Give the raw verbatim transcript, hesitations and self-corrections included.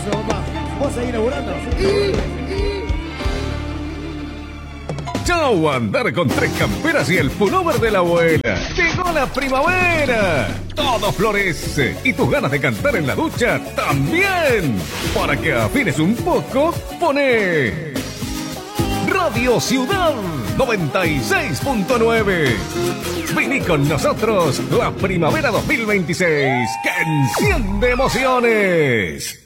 Eso, papá. ¿Vos seguís laburando? Chau, andar con tres camperas y el pullover de la abuela. Llegó la primavera. Todo florece y tus ganas de cantar en la ducha también. Para que afines un poco, poné Radio Ciudad noventa y seis punto nueve. Vení con nosotros la primavera dos mil veintiséis, que enciende emociones.